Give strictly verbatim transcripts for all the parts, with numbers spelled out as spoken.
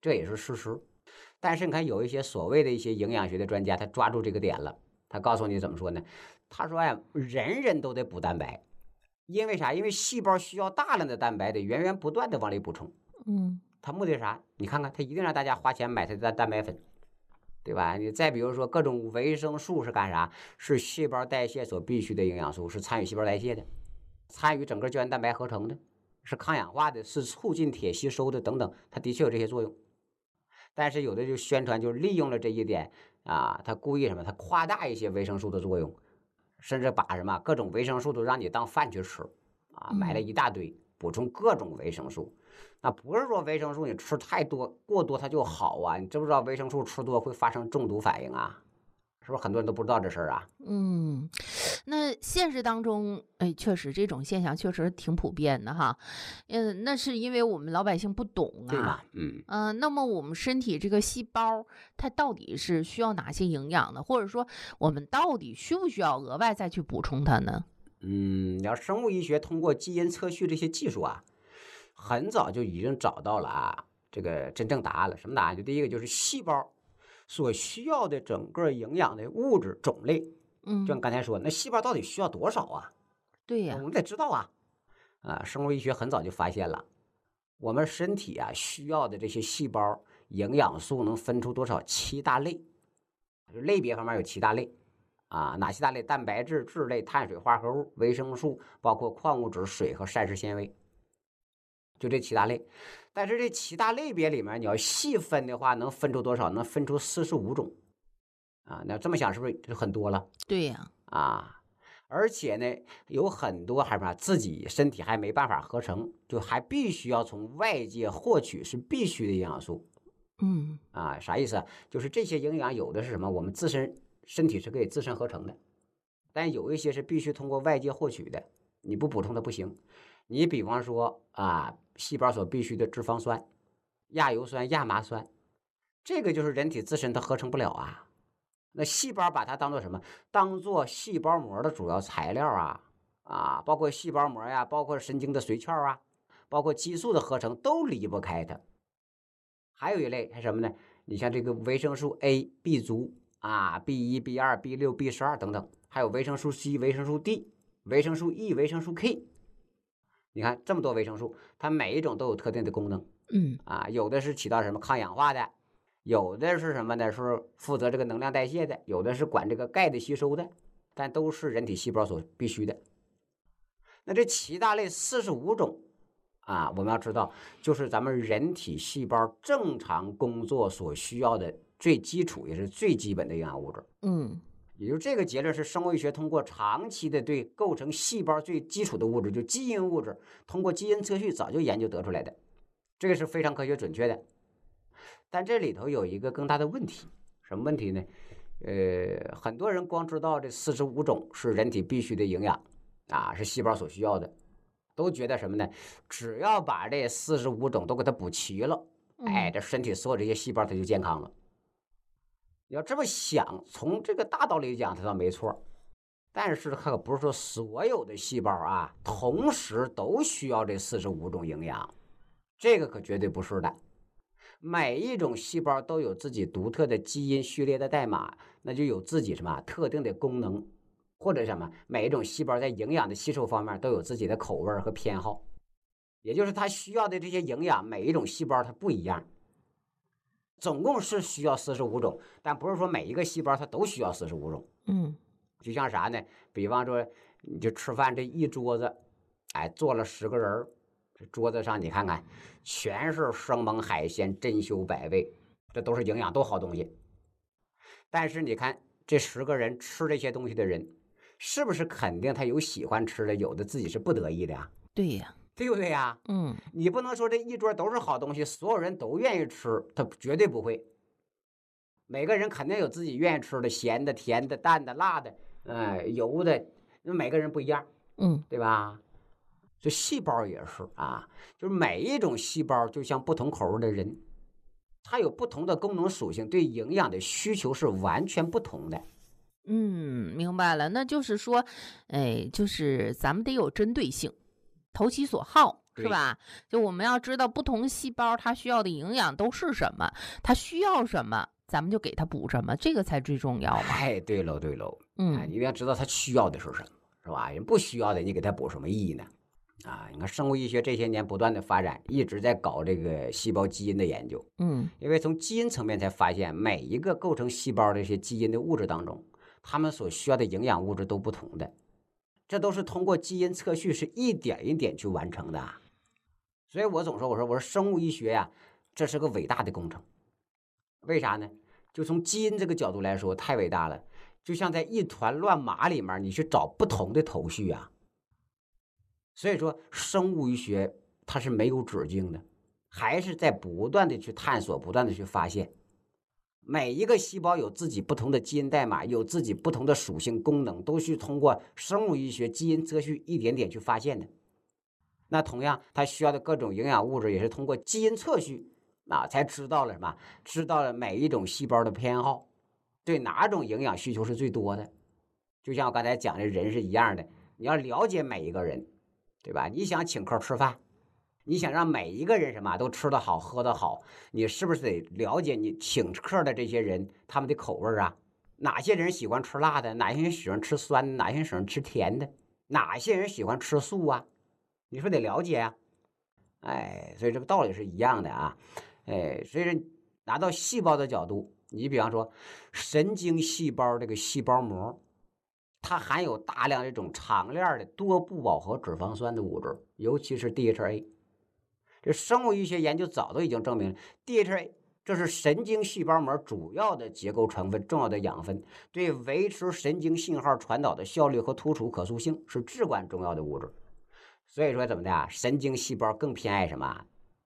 这也是事实。但是你看，有一些所谓的一些营养学的专家，他抓住这个点了，他告诉你怎么说呢？他说呀，人人都得补蛋白，因为啥？因为细胞需要大量的蛋白，得源源不断的往里补充。 嗯， 他目的是啥？你看看，他一定让大家花钱买他的蛋白粉，对吧？你再比如说各种维生素是干啥？是细胞代谢所必须的营养素，是参与细胞代谢的，参与整个胶原蛋白合成的，是抗氧化的，是促进铁吸收的等等，它的确有这些作用。但是有的就宣传就利用了这一点啊，他故意什么？他夸大一些维生素的作用，甚至把什么各种维生素都让你当饭去吃啊，买了一大堆，补充各种维生素。那不是说维生素你吃太多过多它就好啊，你知不知道维生素吃多会发生中毒反应啊？是不是很多人都不知道这事儿啊？ 嗯，那现实当中，哎，确实这种现象确实挺普遍的哈。嗯，那是因为我们老百姓不懂对嘛？ 啊。 嗯嗯、呃那么我们身体这个细胞，它到底是需要哪些营养呢？或者说，我们到底需不需要额外再去补充它呢？ 嗯，你要生物医学通过基因测序这些技术啊，很早就已经找到了啊，这个真正答案了。什么答案？就第一个就是细胞所需要的整个营养的物质种类，就像嗯， 刚才说，那细胞到底需要多少啊？ 对呀。 我们得知道啊。啊，生物医学很早就发现了，我们身体啊需要的这些细胞营养素能分出多少？七大类，就类别方面有七大类啊，哪七大类？蛋白质、质类、碳水化合物、维生素，包括矿物质、水和膳食纤维，就这七大类。但是这七大类别里面，你要细分的话，能分出多少？能分出四十五种啊。那这么想是不是就很多了对呀。 啊？而且呢，有很多还是自己身体还没办法合成，就还必须要从外界获取，是必须的营养素嗯啊。啥意思啊？就是这些营养有的是什么？我们自身身体是可以自身合成的，但有一些是必须通过外界获取的，你不补充它不行。你比方说啊，细胞所必需的脂肪酸、亚油酸、亚麻酸，这个就是人体自身它合成不了啊。那细胞把它当做什么？当做细胞膜的主要材料啊啊，包括细胞膜呀，包括神经的髓鞘啊，包括激素的合成都离不开它。还有一类是什么呢？你像这个维生素 A、B 族啊，B 一、B 二、B 六、B 十二等等，还有维生素 C、维生素 D、维生素 E、维生素 K。你看这么多维生素，它每一种都有特定的功能嗯啊，有的是起到什么抗氧化的，有的是什么呢？是负责这个能量代谢的，有的是管这个钙的吸收的，但都是人体细胞所必须的。那这七大类四十五种啊，我们要知道，就是咱们人体细胞正常工作所需要的最基础也是最基本的营养物质。 嗯也就是这个结论是生物医学通过长期的对构成细胞最基础的物质，就基因物质，通过基因测序早就研究得出来的，这个是非常科学准确的。但这里头有一个更大的问题，什么问题呢？呃，很多人光知道这四十五种是人体必须的营养啊，是细胞所需要的，都觉得什么呢？只要把这四十五种都给它补齐了，哎， 嗯这身体所有这些细胞它就健康了。你要这么想，从这个大道理讲，它倒没错。但是可不是说所有的细胞啊，同时都需要这四十五种营养，这个可绝对不是的。每一种细胞都有自己独特的基因序列的代码，那就有自己什么特定的功能，或者什么，每一种细胞在营养的吸收方面都有自己的口味和偏好，也就是它需要的这些营养，每一种细胞它不一样。总共是需要四十五种，但不是说每一个细胞它都需要四十五种。 嗯就像啥呢？比方说，你就吃饭这一桌子，哎，坐了十个人，这桌子上你看看，全是生猛海鲜、珍馐百味，这都是营养，都好东西。但是你看这十个人吃这些东西的人，是不是肯定他有喜欢吃的，有的自己是不得意的呀？ 对呀。 对不对呀？ 嗯你不能说这一桌都是好东西，所有人都愿意吃，他绝对不会。每个人肯定有自己愿意吃的，咸的、甜的、淡的、辣的，呃，油的，那每个人不一样， 嗯对吧？这细胞也是啊，就是每一种细胞就像不同口味的人，它有不同的功能属性，对营养的需求是完全不同的。 嗯，明白了。那就是说，哎，就是咱们得有针对性，投其所好。 是吧？就我们要知道不同细胞它需要的营养都是什么，它需要什么，咱们就给它补什么，这个才最重要嘛。 哎，对喽对喽， 嗯， 你一定要知道它需要的是什么，是吧？人不需要的，你给它补什么意义呢？啊，你看生物医学这些年不断的发展，一直在搞这个细胞基因的研究。 嗯， 因为从基因层面才发现，每一个构成细胞的这些基因的物质当中，它们所需要的营养物质都不同的，这都是通过基因测序是一点一点去完成的啊。所以我总说，我说我说生物医学呀、这是个伟大的工程。为啥呢？就从基因这个角度来说，太伟大了。就像在一团乱麻里面，你去找不同的头绪啊。所以说，生物医学它是没有止境的，还是在不断的去探索，不断的去发现。每一个细胞有自己不同的基因代码，有自己不同的属性功能，都是通过生物医学基因测序一点点去发现的。那同样，它需要的各种营养物质也是通过基因测序啊，才知道了什么？知道了每一种细胞的偏好，对哪种营养需求是最多的。就像我刚才讲的人是一样的，你要了解每一个人，对吧？你想请客吃饭，你想让每一个人什么都吃得好喝得好，你是不是得了解你请客的这些人他们的口味啊？哪些人喜欢吃辣的，哪些人喜欢吃酸的，哪些人喜欢吃甜的，哪些人喜欢吃素啊？你说得了解啊。哎，所以这个道理是一样的啊。哎，所以说拿到细胞的角度，你比方说神经细胞这个细胞膜，它含有大量这种长链的多不饱和脂肪酸的物质，尤其是 D H A。这生物医学研究早都已经证明 D H A 这是神经细胞膜主要的结构成分，重要的养分，对维持神经信号传导的效率和突触可塑性是至关重要的物质。所以说怎么的啊？神经细胞更偏爱什么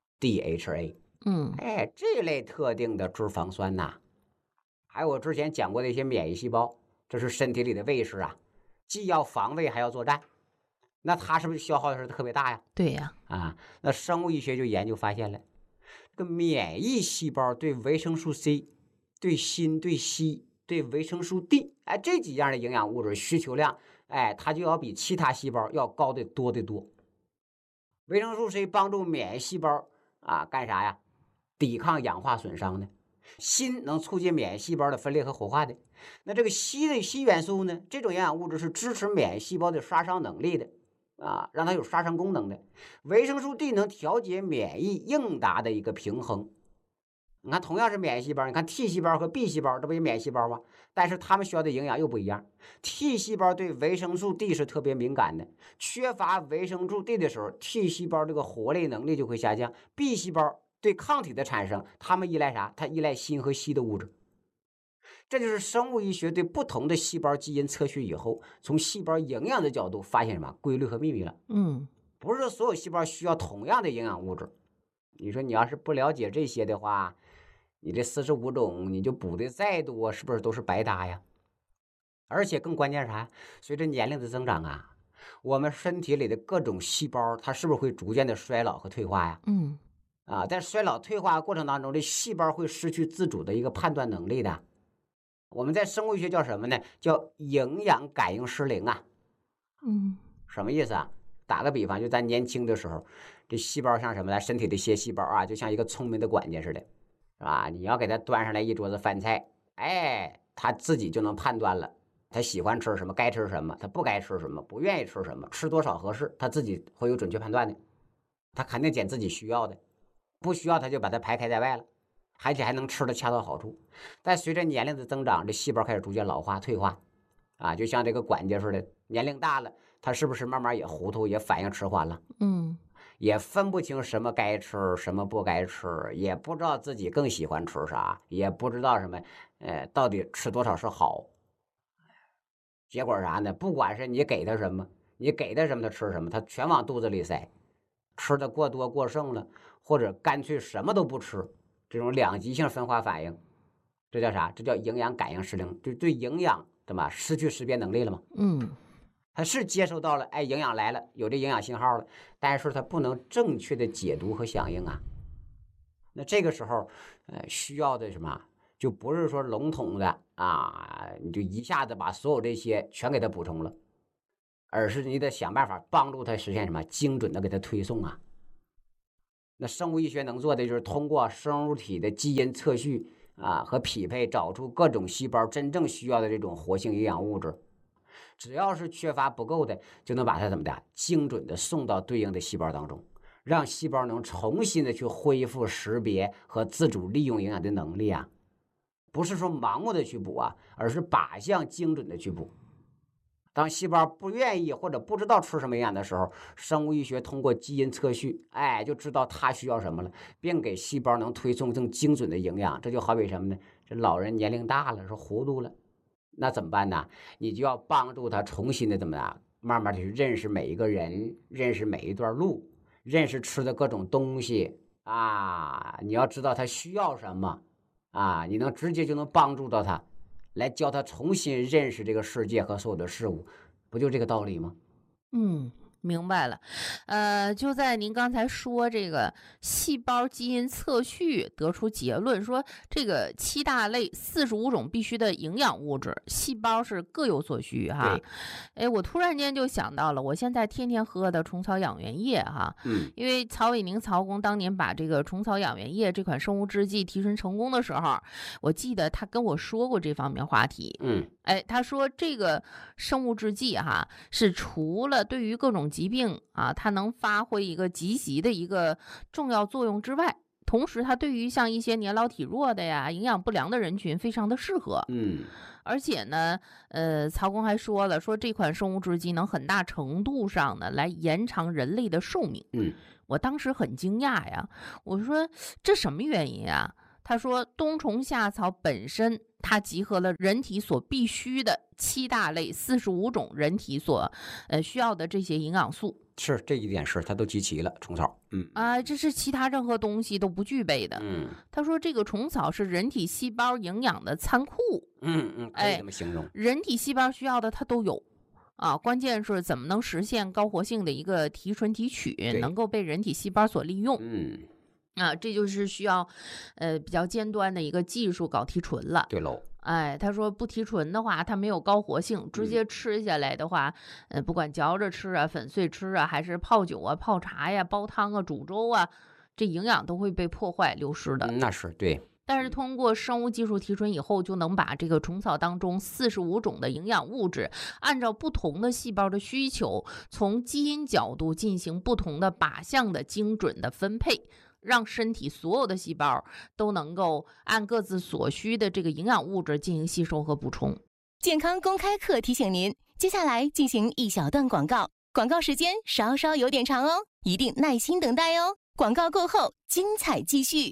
D H A。 嗯， 哎，这类特定的脂肪酸呐、啊，还有我之前讲过的一些免疫细胞，这是身体里的卫士啊，既要防卫还要作战，那它是不是消耗的是特别大呀？ 对呀， 啊，那生物医学就研究发现了，这个免疫细胞对维生素 C、对锌、对硒、对维生素 D， 哎，这几样的营养物质需求量，哎，它就要比其他细胞要高得多得多。维生素 C 帮助免疫细胞啊干啥呀？抵抗氧化损伤的。锌能促进免疫细胞的分裂和活化的。那这个硒的硒元素呢？这种营养物质是支持免疫细胞的杀伤能力的啊，让它有杀伤功能的。维生素 D 能调节免疫应答的一个平衡。你看，同样是免疫细胞，你看 T 细胞和 B 细胞，这不也免疫细胞吗？但是它们需要的营养又不一样。T 细胞对维生素 D 是特别敏感的，缺乏维生素 D 的时候 ，T 细胞这个活力能力就会下降。B 细胞对抗体的产生，它们依赖啥？它依赖锌和硒的物质。这就是生物医学对不同的细胞基因测序以后，从细胞营养的角度发现什么规律和秘密了。 嗯， 不是说所有细胞需要同样的营养物质。你说你要是不了解这些的话，你这四十五种你就补的再多，是不是都是白搭呀？而且更关键是啥？随着年龄的增长啊，我们身体里的各种细胞，它是不是会逐渐的衰老和退化呀？ 嗯， 啊，在衰老退化过程当中，这细胞会失去自主的一个判断能力的。我们在生物学叫什么呢？叫营养感应失灵啊。 嗯， 什么意思啊？打个比方，就咱年轻的时候，这细胞像什么呢？身体的一些细胞啊，就像一个聪明的管家似的，是吧？你要给他端上来一桌子饭菜，哎，他自己就能判断了，他喜欢吃什么，该吃什么，他不该吃什么，不愿意吃什么，吃多少合适，他自己会有准确判断的。他肯定捡自己需要的，不需要他就把它排开在外了，而且还能吃的恰到好处。但随着年龄的增长，这细胞开始逐渐老化退化，啊，就像这个管家似的，年龄大了，他是不是慢慢也糊涂，也反应迟缓了？ 嗯， 也分不清什么该吃，什么不该吃，也不知道自己更喜欢吃啥，也不知道什么，呃，到底吃多少是好。结果啥呢？不管是你给他什么，你给他什么他吃什么，他全往肚子里塞，吃的过多过剩了，或者干脆什么都不吃，这种两极性分化反应，这叫啥？这叫营养感应失灵，就对营养对吧失去识别能力了嘛？ 嗯， 他是接收到了，哎，营养来了，有这营养信号了，但是他不能正确的解读和响应啊。那这个时候，呃，需要的什么？就不是说笼统的啊，你就一下子把所有这些全给他补充了，而是你得想办法帮助他实现什么精准的给他推送啊。 那生物医学能做的就是通过生物体的基因测序啊和匹配，找出各种细胞真正需要的这种活性营养物质。只要是缺乏不够的，就能把它怎么的精准的送到对应的细胞当中，让细胞能重新的去恢复识别和自主利用营养的能力啊。不是说盲目的去补啊，而是靶向精准的去补。当细胞不愿意或者不知道吃什么营养的时候，生物医学通过基因测序，哎，就知道它需要什么了，并给细胞能推送更精准的营养。这就好比什么呢？这老人年龄大了，说糊涂了，那怎么办呢？你就要帮助他重新的怎么样，慢慢的去认识每一个人，认识每一段路，认识吃的各种东西啊。你要知道他需要什么啊，你能直接就能帮助到他。来教他重新认识这个世界和所有的事物，不就这个道理吗？ 嗯，明白了。呃，就在您刚才说这个细胞基因测序得出结论，说这个七大类四十五种必须的营养物质，细胞是各有所需哈。哎，我突然间就想到了，我现在天天喝的虫草养元液哈， 嗯， 因为曹伟宁曹公当年把这个虫草养元液这款生物制剂提纯成功的时候，我记得他跟我说过这方面话题。 嗯， 哎，他说这个生物制剂哈，是除了对于各种疾病啊，它能发挥一个积极的一个重要作用之外，同时它对于像一些年老体弱的呀、营养不良的人群非常的适合。 嗯， 而且呢，呃，曹公还说了，说这款生物制剂能很大程度上呢来延长人类的寿命。 嗯， 我当时很惊讶呀，我说这什么原因啊？他说冬虫夏草本身它集合了人体所必须的七大类四十五种人体所呃需要的这些营养素， 是这一点是它都集齐了，虫草。嗯啊，这是其他任何东西都不具备的。 嗯， 他说这个虫草是人体细胞营养的仓库。 嗯嗯，可以这么形容。 人体细胞需要的它都有。啊，关键是怎么能实现高活性的一个提纯提取，能够被人体细胞所利用。 嗯。 啊，这就是需要，呃，比较尖端的一个技术搞提纯了。 对喽， 哎，他说不提纯的话，它没有高活性，直接吃下来的话，嗯、呃，不管嚼着吃啊、粉碎吃啊，还是泡酒啊、泡茶呀、煲汤啊、煮粥啊，这营养都会被破坏流失的。 嗯、那是对。 但是通过生物技术提纯以后，就能把这个虫草当中四十五种的营养物质，按照不同的细胞的需求，从基因角度进行不同的靶向的精准的分配。让身体所有的细胞都能够按各自所需的这个营养物质进行吸收和补充。 健康公开课提醒您，接下来进行一小段广告，广告时间稍稍有点长哦，一定耐心等待哦。广告过后，精彩继续。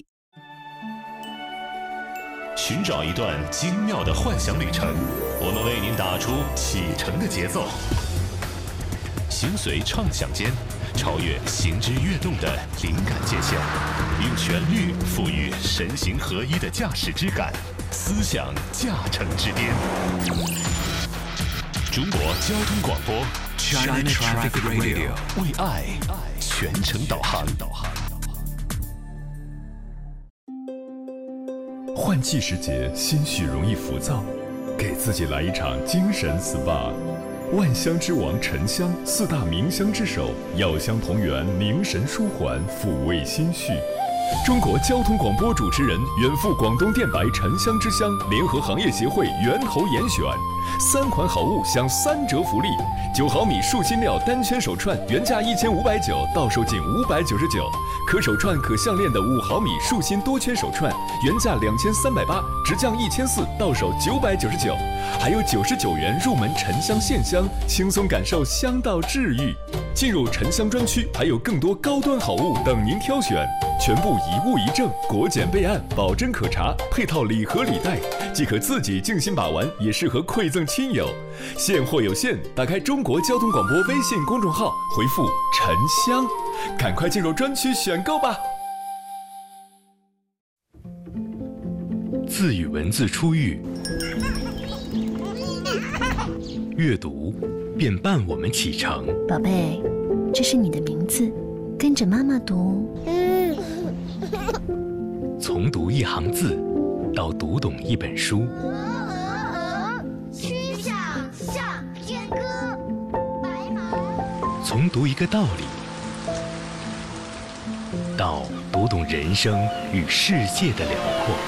寻找一段精妙的幻想旅程，我们为您打出启程的节奏，行随畅想间，超越行之跃动的灵感界限，用旋律赋予神形合一的驾驶之感，思想驾乘之巅。中国交通广播 China Traffic Radio 为爱全程导航。 换季时节，心绪容易浮躁，给自己来一场精神 S P A。万香之王沉香，四大名香之首，药香同源，凝神舒缓，抚慰心绪。中国交通广播主持人，远赴广东电白沉香之乡，联合行业协会源头严选，三款好物享三折福利：九毫米树心料单圈手串原价一千五百九，到手仅五百九十九；可手串可项链的五毫米树心多圈手串原价两千三百八，直降一千四，到手九百九十九。还有九十九元入门沉香线香，轻松感受香道治愈。进入沉香专区，还有更多高端好物等您挑选，全部一物一证，国检备案，保真可查，配套礼盒礼袋，既可自己静心把玩，也适合馈赠亲友。现货有限，打开中国交通广播微信公众号，回复沉香，赶快进入专区选购吧。 字与文字初遇，阅读便伴我们启程。 宝贝，这是你的名字，跟着妈妈读。 从读一行字到读懂一本书， 曲项向天歌，白马。 从读一个道理道，读懂人生与世界的辽阔。